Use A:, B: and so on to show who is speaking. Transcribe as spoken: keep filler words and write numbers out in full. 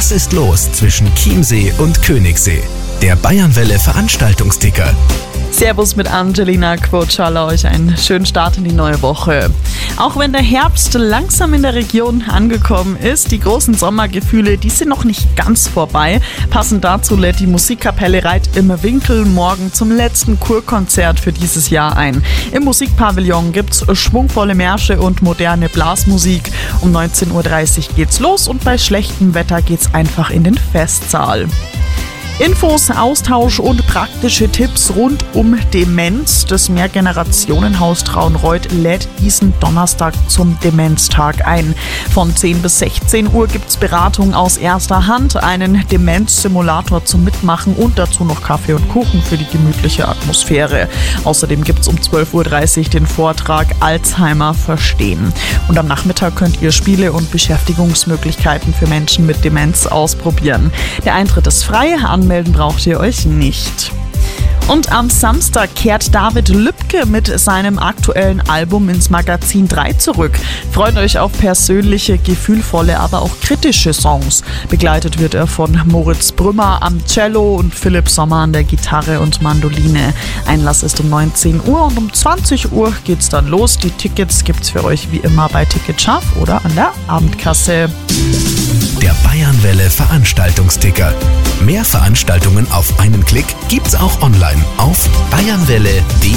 A: Was ist los zwischen Chiemsee und Königssee? Der Bayernwelle Veranstaltungsticker.
B: Servus mit Angelina Quotschala, euch einen schönen Start in die neue Woche. Auch wenn der Herbst langsam in der Region angekommen ist, die großen Sommergefühle, die sind noch nicht ganz vorbei. Passend dazu lädt die Musikkapelle Reit im Winkel morgen zum letzten Kurkonzert für dieses Jahr ein. Im Musikpavillon gibt's schwungvolle Märsche und moderne Blasmusik. Um neunzehn Uhr dreißig geht's los und bei schlechtem Wetter geht's einfach in den Festsaal. Infos, Austausch und praktische Tipps rund um Demenz. Das Mehrgenerationenhaus Traunreut lädt diesen Donnerstag zum Demenztag ein. Von zehn bis sechzehn Uhr gibt's Beratung aus erster Hand, einen Demenzsimulator zum Mitmachen und dazu noch Kaffee und Kuchen für die gemütliche Atmosphäre. Außerdem gibt's um zwölf Uhr dreißig den Vortrag Alzheimer verstehen. Und am Nachmittag könnt ihr Spiele und Beschäftigungsmöglichkeiten für Menschen mit Demenz ausprobieren. Der Eintritt ist frei, anmelden braucht ihr euch nicht. Und am Samstag kehrt David Lübke mit seinem aktuellen Album ins Magazin drei zurück. Freut euch auf persönliche, gefühlvolle, aber auch kritische Songs. Begleitet wird er von Moritz Brümmer am Cello und Philipp Sommer an der Gitarre und Mandoline. Einlass ist um neunzehn Uhr und um zwanzig Uhr geht's dann los. Die Tickets gibt's für euch wie immer bei Ticketscharf oder an der Abendkasse.
A: Der Bayernwelle Veranstaltungsticker. Mehr Veranstaltungen auf einen Klick gibt's auch online auf bayernwelle punkt de.